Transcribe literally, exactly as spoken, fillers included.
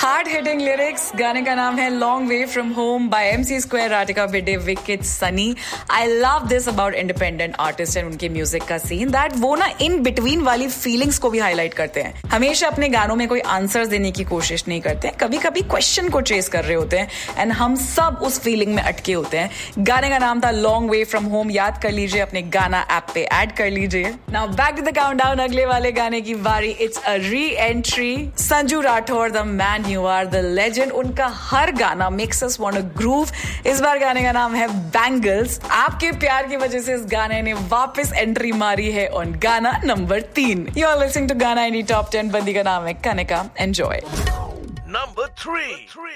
Hard hitting lyrics, गाने का नाम है long way from home bye MC square, Radhika Bhide, wicket, Sunny. I love this about independent artist and उनके music का scene, that वो ना इन बिटवीन वाली फीलिंग्स को भी हाईलाइट करते हैं. हमेशा अपने गानों में कोई आंसर्स देने की कोशिश नहीं करते, कभी कभी क्वेश्चन को चेस कर रहे होते हैं एंड हम सब उस फीलिंग में अटके होते हैं. गाने का नाम था लॉन्ग वे फ्रॉम होम. याद कर लीजिए, अपने गाना ऐप पे ऐड कर लीजिए. Now back to the countdown. अगले वाले गाने की बारी. It's a re entry. Sanju Rathore, the man you are, the legend. उनका हर गाना makes us want to groove. इस बार गाने का नाम है बैंगल्स. आपके प्यार की वजह से इस गाने ने वापस एंट्री मारी है ऑन गाना नंबर तीन. यू आर लिसनिंग टू गाना इन टॉप टेन. बंदी का नाम है कनिका. एंजॉय. Number three.